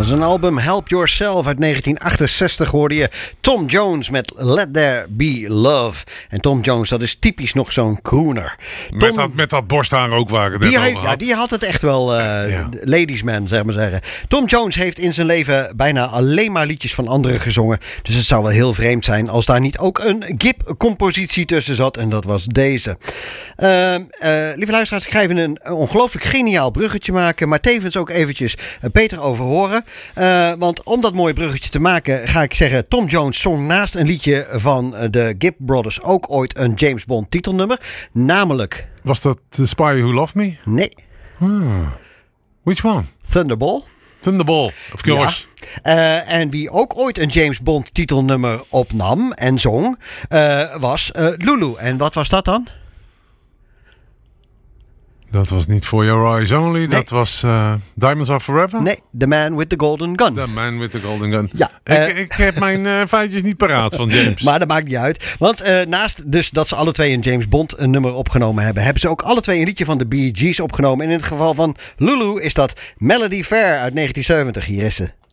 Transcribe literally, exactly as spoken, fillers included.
is een album Help Yourself uit negentien achtenzestig hoorde je Tom Jones met Let There Be Love. En Tom Jones, dat is typisch nog zo'n crooner. Tom, met, dat, met dat borsthaar ook waar ik het die, net heeft, over ja, had. die had het echt wel uh, ja. ladiesman, zeg maar zeggen. Tom Jones heeft in zijn leven bijna alleen maar liedjes van anderen gezongen. Dus het zou wel heel vreemd zijn als daar niet ook een Gibb-compositie tussen zat. En dat was deze. Uh, uh, lieve luisteraars, ik ga even een ongelooflijk geniaal bruggetje maken. Maar tevens ook eventjes Peter over horen. Uh, want om dat mooie bruggetje te maken ga ik zeggen... Tom Jones zong naast een liedje van de Gibb Brothers ook ooit een James Bond titelnummer. Namelijk... Was dat The Spy Who Loved Me? Nee. Hmm. Which one? Thunderball. Thunderball, of course. Ja. Uh, en wie ook ooit een James Bond titelnummer opnam en zong, uh, was uh, Lulu. En wat was dat dan? Dat was niet For Your Eyes Only. Nee. Dat was uh, Diamonds Are Forever? Nee, The Man with the Golden Gun. The Man with the Golden Gun. Ja, ik, uh, ik heb mijn uh, feitjes niet paraat van James. Maar dat maakt niet uit. Want uh, naast dus dat ze alle twee een James Bond een nummer opgenomen hebben... hebben ze ook alle twee een liedje van de Bee Gees opgenomen. En in het geval van Lulu is dat Melody Fair uit negentien zeventig. Hier is ze.